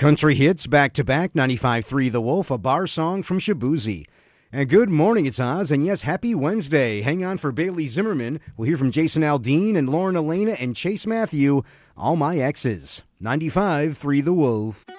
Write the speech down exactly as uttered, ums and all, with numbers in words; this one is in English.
Country hits back-to-back, ninety-five point three The Wolf, a bar song from Shaboozey. And good morning, it's Oz, and yes, happy Wednesday. Hang on for Bailey Zimmerman. We'll hear from Jason Aldean and Lauren Elena and Chase Matthew, All My Exes. ninety-five point three The Wolf.